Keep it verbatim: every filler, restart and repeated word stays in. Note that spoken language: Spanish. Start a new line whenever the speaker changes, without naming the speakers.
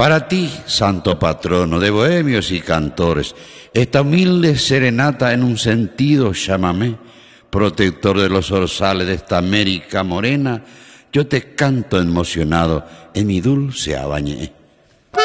Para ti, santo patrono de bohemios y cantores, esta humilde serenata en un sentido llámame, protector de los orzales de esta América morena, yo te canto emocionado en mi dulce habañé.